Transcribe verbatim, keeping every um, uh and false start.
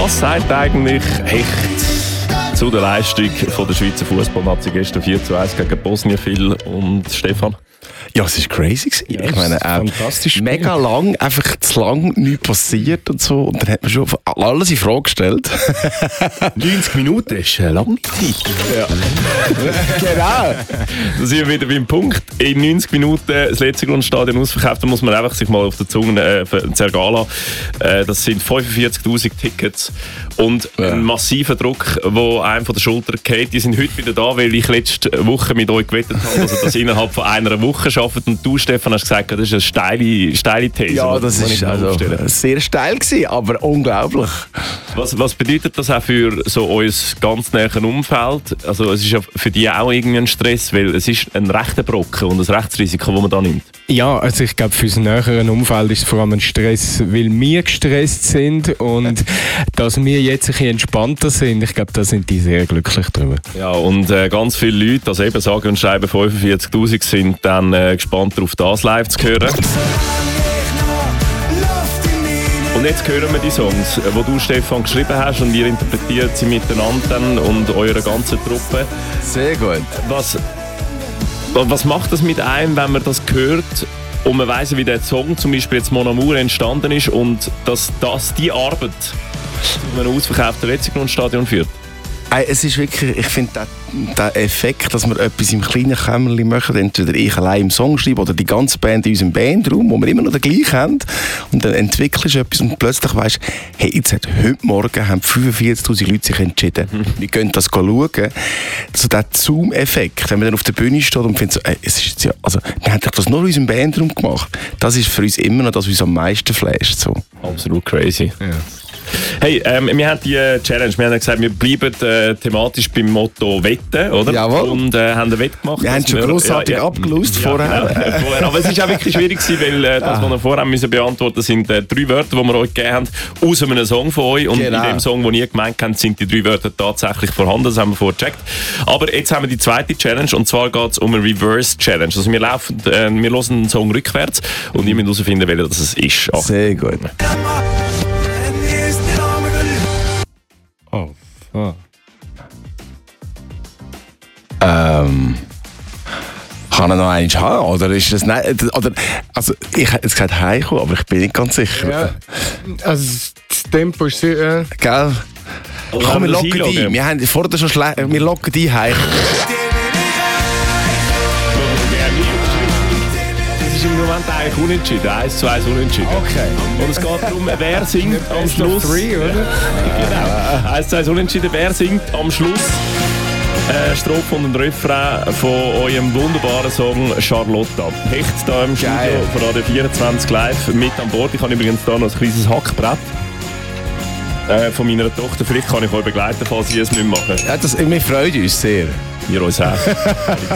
Was sagt eigentlich echt zu der Leistung von der Schweizer Fußballnazi gestern vier zu eins gegen Bosnien, Phil und Stefan? Ja, es war crazy. Ja, ich meine, äh, fantastisch. Mega lang, einfach zu lang nichts passiert und so. Und dann hat man schon alles in Frage gestellt. neunzig Minuten ist eine lange Zeit. Ja. Genau. Da sind wir wieder beim Punkt. In neunzig Minuten das letzte Grundstadion ausverkauft. Da muss man einfach sich mal auf der Zunge äh, zergehen lassen. Äh, das sind fünfundvierzigtausend Tickets und ja. ein massiver Druck, der einem von der Schulter geht. Die sind heute wieder da, weil ich letzte Woche mit euch gewettet habe, dass ihr das innerhalb von einer Woche schafft. Und du, Stefan, hast gesagt, das ist eine steile, steile These. Ja, das ist also sehr steil gewesen, aber unglaublich. Was, was bedeutet das auch für so unser ganz näheres Umfeld? Also es ist ja für die auch irgendwie ein Stress, weil es ist ein rechter Brocken und ein Rechtsrisiko, das man da nimmt. Ja, also ich glaube, für das nähere Umfeld ist es vor allem ein Stress, weil wir gestresst sind und dass wir jetzt ein bisschen entspannter sind, ich glaube, da sind die sehr glücklich drüber. Ja, und äh, ganz viele Leute, also eben sagen und schreiben fünfundvierzigtausend, sind dann äh, gespannt darauf, das live zu hören. Und jetzt hören wir die Songs, die du, Stefan, geschrieben hast und ihr interpretiert sie miteinander und eure ganze Truppe. Sehr gut. Was, was macht das mit einem, wenn man das hört und man weiss, wie der Song zum Beispiel jetzt Mon Amour entstanden ist und dass das die Arbeit zu einem ausverkauften Letzigrundstadion führt? Es ist wirklich, ich finde, der, der Effekt, dass wir etwas im kleinen Kämmerchen machen, entweder ich allein im Song schreibe oder die ganze Band in unserem Bandraum, wo wir immer noch den gleichen haben, und dann entwickelst du etwas und plötzlich weisst, hey, jetzt hat heute Morgen haben fünfundvierzigtausend Leute sich entschieden, mhm. wir gehen das schauen. So der Zoom-Effekt, wenn man dann auf der Bühne steht und findet, so, ey, es ist jetzt ja, also, wir haben das nur in unserem Bandraum gemacht, das ist für uns immer noch das, was uns am meisten flasht. So. Absolut crazy. Ja. Hey, ähm, wir haben die Challenge, wir haben gesagt, wir bleiben äh, thematisch beim Motto Wetten, oder? Jawohl. Und äh, haben eine Wette gemacht. Wir haben schon wir, grossartig ja, ja, abgelost ja, vorher. Ja, vorher. Aber es ist auch wirklich schwierig gewesen, weil äh, das, was wir vorher müssen beantworten sind äh, drei Wörter, die wir euch gegeben haben, aus einem Song von euch. Und genau. in dem Song, den ihr gemeint habt, sind die drei Wörter tatsächlich vorhanden. Das haben wir vorher gecheckt. Aber jetzt haben wir die zweite Challenge, und zwar geht es um eine Reverse Challenge. Also wir laufen, äh, wir hören einen Song rückwärts und ihr müsst herausfinden, welcher das ist. Ach. Sehr gut. Oh, fuck. Ähm. Kann er noch einen haben? Oder ist das nicht, oder, also ich hätte jetzt gesagt heimkommen, aber ich bin nicht ganz sicher. Ja, also das Tempo ist sehr... Äh Gell? Also Komm, wir locken die. Wir haben vorher schon schlecht. Wir locken die heim. Im Moment eigentlich unentschieden, eins zu eins unentschieden. Okay. Und es geht darum, wer singt am Schluss. Three, oder? Genau. eins zu eins unentschieden, wer singt am Schluss äh, Strophe und ein Refrain von eurem wunderbaren Song Charlotta. Hecht da im Studio von Radio vierundzwanzig live mit an Bord. Ich habe übrigens da noch ein kleines Hackbrett äh, von meiner Tochter. Vielleicht kann ich euch begleiten, falls ihr es nicht machen. Ja, das, wir freuen uns sehr. Wir uns auch.